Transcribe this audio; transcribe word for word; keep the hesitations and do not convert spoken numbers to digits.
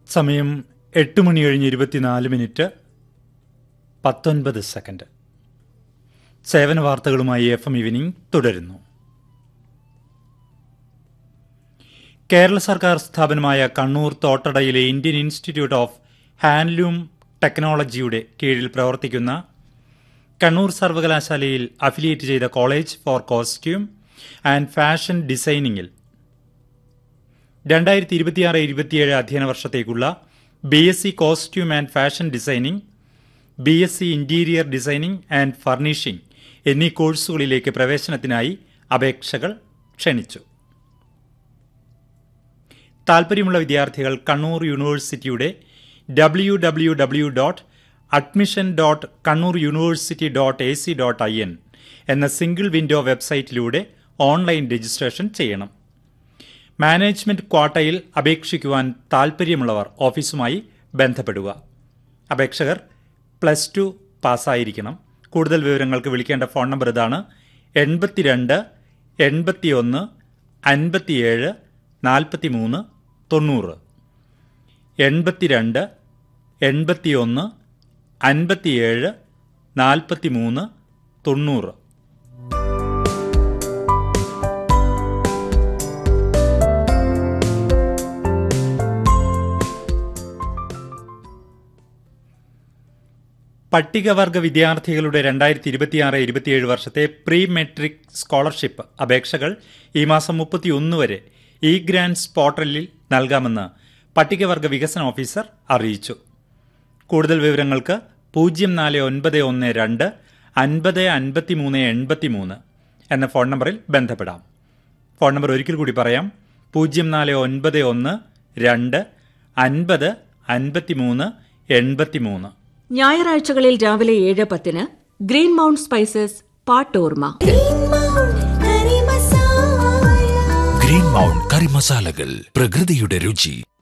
സമയം എട്ട് മണി കഴിഞ്ഞ് ഇരുപത്തിനാല് മിനിറ്റ് പത്തൊൻപത് സെക്കൻഡ്. സേവന വാർത്തകളുമായി എഫ് എം ഈവനിംഗ് തുടരുന്നു. കേരള സർക്കാർ സ്ഥാപനമായ Kannur തോട്ടടയിലെ Indian institute of handloom ടെക്നോളജിയുടെ കീഴിൽ പ്രവർത്തിക്കുന്ന കണ്ണൂർ സർവകലാശാലയിൽ അഫിലിയേറ്റ് ചെയ്ത college four costume and fashion ഡിസൈനിങ്ങിൽ രണ്ടായിരത്തി ഇരുപത്തിയാറ് ഇരുപത്തിയേഴ് അധ്യയന വർഷത്തേക്കുള്ള B S C costume and fashion designing, B S C interior designing and furnishing എന്നീ കോഴ്സുകളിലേക്ക് പ്രവേശനത്തിനായി അപേക്ഷകൾ ക്ഷണിച്ചു. താൽപ്പര്യമുള്ള വിദ്യാർത്ഥികൾ കണ്ണൂർ യൂണിവേഴ്സിറ്റിയുടെ W W W dot admission dot Kannur university dot A C dot I N എന്ന സിംഗിൾ വിൻഡോ വെബ്സൈറ്റിലൂടെ ഓൺലൈൻ രജിസ്ട്രേഷൻ ചെയ്യണം. Management ക്വാട്ടയിൽ അപേക്ഷിക്കുവാൻ താൽപ്പര്യമുള്ളവർ ഓഫീസുമായി ബന്ധപ്പെടുക. അപേക്ഷകർ പ്ലസ് ടു പാസ്സായിരിക്കണം. കൂടുതൽ വിവരങ്ങൾക്ക് വിളിക്കേണ്ട ഫോൺ നമ്പർ ഇതാണ്: എൺപത്തിരണ്ട് എൺപത്തിയൊന്ന് അൻപത്തിയേഴ് നാൽപ്പത്തി മൂന്ന് തൊണ്ണൂറ്. എൺപത്തിരണ്ട് എൺപത്തിയൊന്ന് അൻപത്തിയേഴ് നാൽപ്പത്തി മൂന്ന് തൊണ്ണൂറ്. പട്ടികവർഗ വിദ്യാർത്ഥികളുടെ രണ്ടായിരത്തി ഇരുപത്തിയാറ് ഇരുപത്തിയേഴ് വർഷത്തെ പ്രീ മെട്രിക് സ്കോളർഷിപ്പ് അപേക്ഷകൾ ഈ മാസം മുപ്പത്തിയൊന്ന് വരെ ഇ ഗ്രാൻസ് പോർട്ടലിൽ നൽകാമെന്ന് പട്ടികവർഗ വികസന ഓഫീസർ അറിയിച്ചു. കൂടുതൽ വിവരങ്ങൾക്ക് പൂജ്യം നാല് ഒൻപത് ഒന്ന് രണ്ട് അൻപത് അൻപത്തി മൂന്ന് എൺപത്തി മൂന്ന് എന്ന ഫോൺ നമ്പറിൽ ബന്ധപ്പെടാം. ഫോൺ നമ്പർ ഒരിക്കൽ കൂടി പറയാം: പൂജ്യം നാല് ഒൻപത് ഒന്ന് രണ്ട് അൻപത് അൻപത്തി മൂന്ന് എൺപത്തി മൂന്ന്. ഞായറാഴ്ചകളിൽ രാവിലെ ഏഴ് പത്തിന് green mount spices പാട്ടോർമ. Green mount കറി മസാലകൾ, പ്രകൃതിയുടെ രുചി.